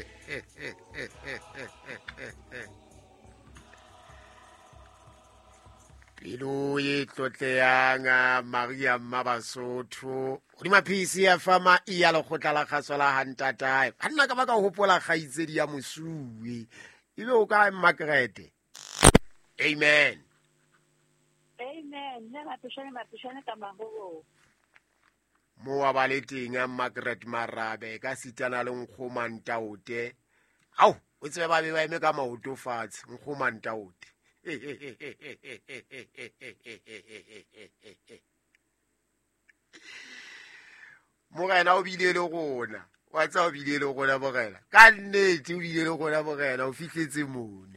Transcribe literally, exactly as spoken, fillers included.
Pelo e tlotleang Maria Mabasotho o di maphisi ya fama e ya lekgotla la kgaso la hantatae a nna ka baka hopola kgaitsedi ya mosue e be o ka Margaret. Amen. Amen. Ne mapishane mapishane ka mahoho. Mo wa ba le teng a Margaret Marabe ka sitana le Nkgomantaote. Au o tsebe ba be ba eme ka maoto fatshe Nkgomantaote. Morena o bile le gona wa tsa o bile le gona morena ka nnete o bile le gona morena o fihletse mono.